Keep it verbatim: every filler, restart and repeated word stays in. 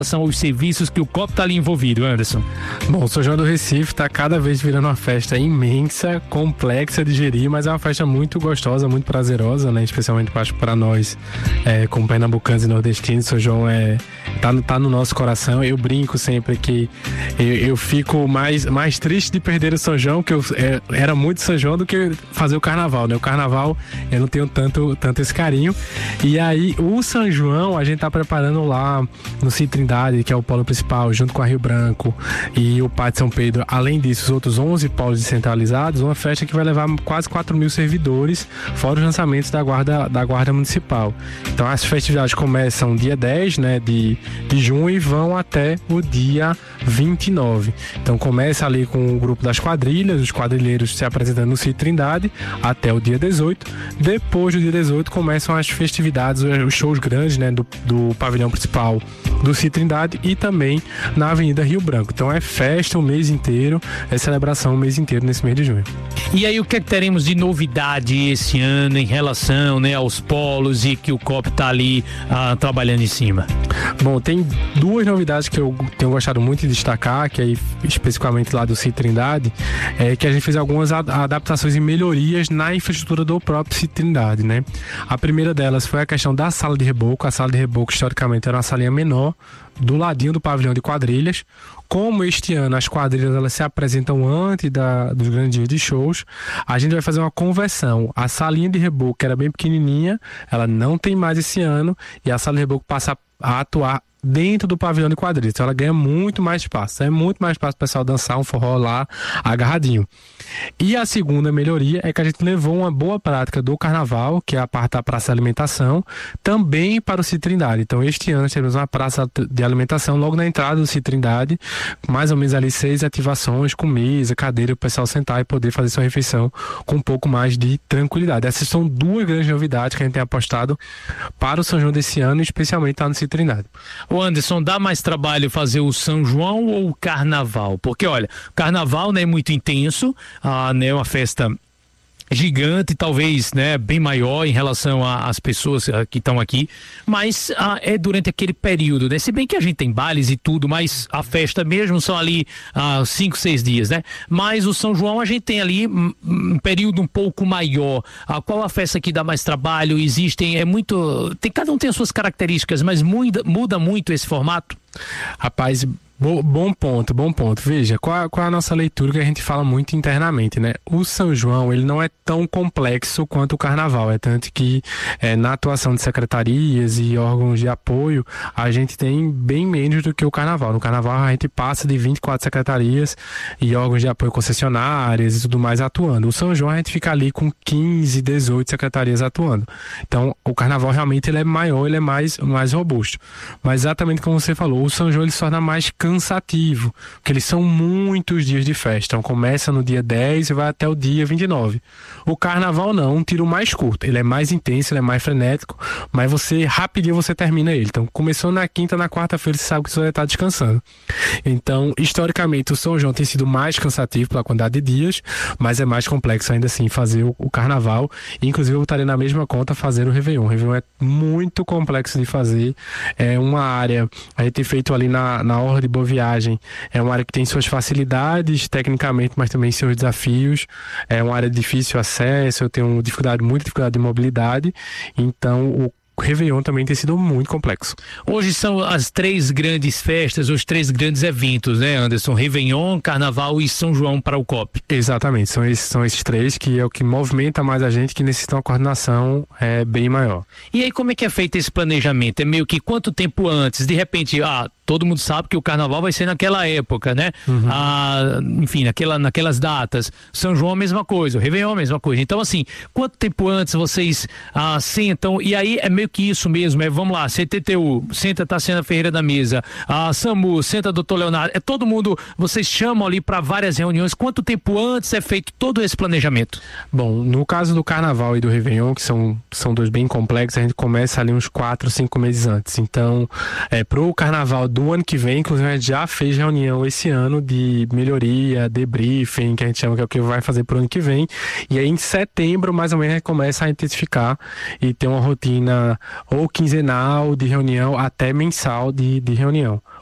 São os serviços que o C O P está ali envolvido, Anderson? Bom, o São João do Recife está cada vez virando uma festa imensa, complexa de gerir, mas é uma festa muito gostosa, muito prazerosa, né? Especialmente para nós, é, como pernambucanos e nordestinos. São João é, tá, tá no nosso coração. Eu brinco sempre que eu, eu fico mais, mais triste de perder o São João, que eu é, era muito São João, do que fazer o carnaval, né? O carnaval eu não tenho tanto, tanto esse carinho. E aí, o São João, a gente tá preparando lá no Citrindade, que é o polo principal, junto com a Rio Branco e o Pátio São Pedro. Além disso, os outros onze polos descentralizados, uma festa que vai levar quase quatro mil servidores, fora os lançamentos da Guarda, da Guarda Municipal. Então, as festividades começam dia dez, né, de, de junho e vão até o dia vinte e nove. Então, começa ali com o grupo das quadrilhas, os quadrilheiros se apresentando no Sítio Trindade até o dia dezoito. Depois do dia dezoito, começam as festividades, os shows grandes, né, do, do pavilhão principal do Sítio Trindade e também na Avenida Rio Branco. Então é festa o mês inteiro, é celebração o mês inteiro nesse mês de junho. E aí, o que é que teremos de novidade esse ano em relação, né, aos polos e que o C O P está ali ah, trabalhando em cima? Bom, tem duas novidades que eu tenho gostado muito de destacar, que aí especificamente lá do Sítio Trindade, é que a gente fez algumas adaptações e melhorias na infraestrutura do próprio Sítio Trindade, né? A primeira delas foi a questão da sala de reboco. A sala de reboco, historicamente, era uma salinha menor, do ladinho do pavilhão de quadrilhas. Como este ano as quadrilhas elas se apresentam antes da, dos grandes dias de shows, a gente vai fazer uma conversão. A salinha de reboco, que era bem pequenininha, ela não tem mais esse ano, e a sala de reboco passa a atuar dentro do pavilhão de quadrilhas. Então ela ganha muito mais espaço. É muito mais espaço para o pessoal dançar um forró lá agarradinho. E a segunda melhoria é que a gente levou uma boa prática do carnaval, que é a parte da praça de alimentação, também para o Sítio Trindade. Então este ano nós temos uma praça de alimentação logo na entrada do Sítio Trindade, mais ou menos ali seis ativações com mesa, cadeira, o pessoal sentar e poder fazer sua refeição com um pouco mais de tranquilidade. Essas são duas grandes novidades que a gente tem apostado para o São João desse ano, especialmente lá no Sítio Trindade. Ô Anderson, dá mais trabalho fazer o São João ou o Carnaval? Porque, olha, o Carnaval, né, é muito intenso, ah, né, uma festa gigante, talvez, né, bem maior em relação às pessoas uh, que estão aqui, mas uh, é durante aquele período, né? Se bem que a gente tem bailes e tudo, mas a festa mesmo são ali uh, cinco, seis dias, né? Mas o São João a gente tem ali um, um período um pouco maior. Uh, qual a festa que dá mais trabalho? Existem, é muito, tem, cada um tem as suas características, mas muda, muda muito esse formato? Rapaz, Bo, bom ponto, bom ponto. Veja, qual, qual é a nossa leitura que a gente fala muito internamente, né? O São João, ele não é tão complexo quanto o Carnaval, é tanto que é, na atuação de secretarias e órgãos de apoio, a gente tem bem menos do que o Carnaval. No Carnaval, a gente passa de vinte e quatro secretarias e órgãos de apoio concessionárias e tudo mais atuando. O São João, a gente fica ali com quinze, dezoito secretarias atuando. Então, o Carnaval realmente ele é maior, ele é mais, mais robusto. Mas exatamente como você falou, o São João ele se torna mais cansado cansativo, porque eles são muitos dias de festa. Então começa no dia dez e vai até o dia vinte e nove. O Carnaval não, um tiro mais curto. Ele é mais intenso, ele é mais frenético, mas você, rapidinho você termina ele. Então começou na quinta, na quarta-feira você sabe que você vai estar descansando. Então, historicamente, o São João tem sido mais cansativo pela quantidade de dias, mas é mais complexo ainda assim fazer o, o Carnaval. Inclusive eu estaria na mesma conta fazer o Réveillon. O Réveillon é muito complexo de fazer. É uma área, a gente tem feito ali na, na Orla de Boa Viagem, é uma área que tem suas facilidades tecnicamente, mas também seus desafios. É uma área de difícil acesso, eu tenho dificuldade, muita dificuldade de mobilidade, então o O Réveillon também tem sido muito complexo. Hoje são as três grandes festas, os três grandes eventos, né, Anderson? Réveillon, Carnaval e São João para o C O P. Exatamente, são esses, são esses três que é o que movimenta mais a gente, que necessitam uma coordenação é, bem maior. E aí, como é que é feito esse planejamento? É meio que quanto tempo antes? De repente, ah, todo mundo sabe que o Carnaval vai ser naquela época, né? Uhum. Ah, enfim, naquela, naquelas datas. São João a mesma coisa, o Réveillon a mesma coisa. Então, assim, quanto tempo antes vocês ah, sentam? E aí é meio que isso mesmo, é, vamos lá, C T T U, senta Tassiana Ferreira da Mesa, a SAMU, senta doutor Leonardo, é todo mundo, vocês chamam ali para várias reuniões. Quanto tempo antes é feito todo esse planejamento? Bom, no caso do Carnaval e do Réveillon, que são, são dois bem complexos, a gente começa ali uns quatro, cinco meses antes. Então, é, pro Carnaval do do ano que vem, inclusive a gente já fez reunião esse ano de melhoria, debriefing, que a gente chama que é o que vai fazer pro ano que vem. E aí em setembro, mais ou menos, a gente começa a intensificar e ter uma rotina ou quinzenal de reunião até mensal de, de reunião.